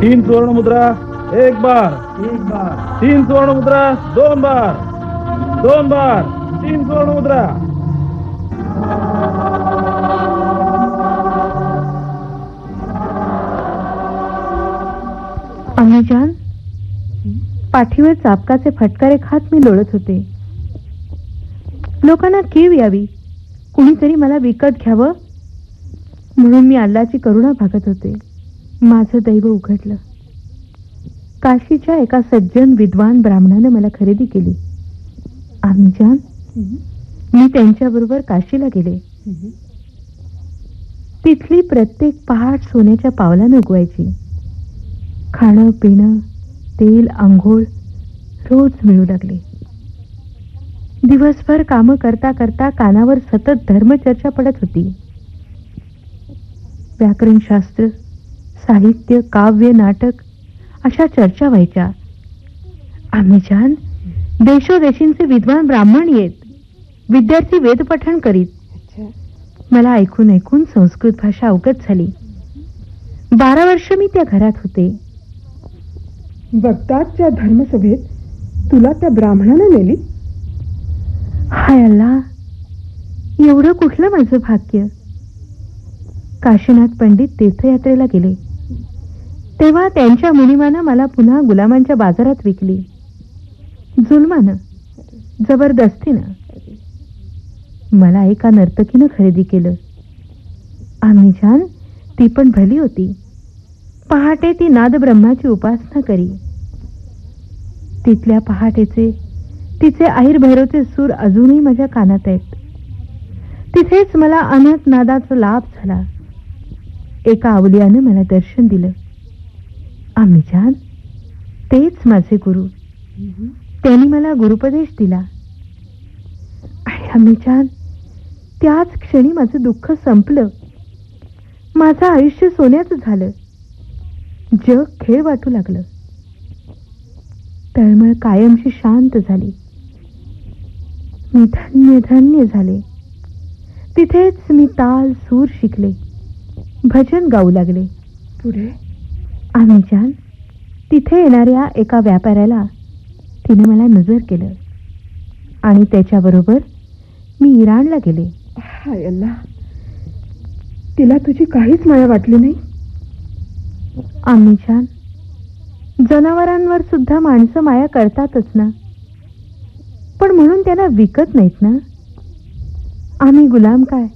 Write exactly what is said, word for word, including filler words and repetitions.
तीन सुवर्ण मुद्रा एक बार, एक बार, तीन सुवर्ण मुद्रा दोन बार, दोन बार, तीन सुवर्ण मुद्रा. अम्मीजान, पाठीवर चापकाचे फटकारे खात मी लोळत होते. लोकांना कीव यावी, कुणीतरी मला विकत घ्यावं म्हणून मी अल्लाची करुणा भागत होते. माझं दैव उघडलं. काशीच्या एका सज्जन विद्वान ब्राह्मणानं मला खरेदी केली. अम्मीजान, मी त्यांच्याबरोबर काशीला गेले. तिथली प्रत्येक पहाट सोन्याच्या पावलानं उगवायची. खाणं पिणं तेल आंघोळ रोज मिळू लागले. दिवसभर काम करता करता कानावर सतत धर्मचर्चा पडत होती. व्याकरणशास्त्र, साहित्य, काव्य, नाटक अशा चर्चा व्हायच्या. अम्मीजान, देशोदेशींचे विद्वान ब्राह्मण येत, विद्यार्थी वेदपठण करीत. मला ऐकून ऐकून संस्कृत भाषा अवगत झाली. बारा वर्ष मी त्या घरात होते. बगदादच्या धर्मसभेत तुला त्या ब्राह्मणानं नेली. हाय अल्ला, एवढं कुठलं माझं भाग्य. काशीनाथ पंडित तीर्थयात्रेला गेले तेव्हा त्यांच्या मुनिमानं मला पुन्हा गुलामांच्या बाजारात विकली. जुलमानं, जबरदस्तीनं. मला एका नर्तकीनं खरेदी केलं. अम्मीजान, ती पण भली होती. पहाटे ती नाद ब्रह्माची उपासना करी. तिथल्या पहाटेचे तिचे आईर भैरवचे सूर अजूनही माझ्या कानात आहेत. तिथेच मला अनंत नादाचा लाभ झाला. एका अवलियानं मला दर्शन दिलं. अम्मीजान, तेच माझे गुरु. त्यांनी मला गुरुपदेश दिला. आणि अम्मीजान, त्याच क्षणी माझं दुःख संपलं. माझं आयुष्य सोन्याचं झालं. जग खेळ वाटू लागलं. तळमळ कायमची शांत झाली. मी धन्य धन्य झाले. तिथेच मी ताल सूर शिकले, भजन गाऊ लागले. पुढे अम्मीजान, तिथे येणाऱ्या एका व्यापाऱ्याला तिने मला नजर केलं आणि त्याच्याबरोबर मी इराणला गेले. हाय अल्ला, तिला तुझी काहीच माया वाटली नाही. अम्मीजान, जनावरांवर सुद्धा माणसं माया करतातच ना, पण म्हणून त्यांना विकत नाहीत ना. आम्ही गुलाम काय,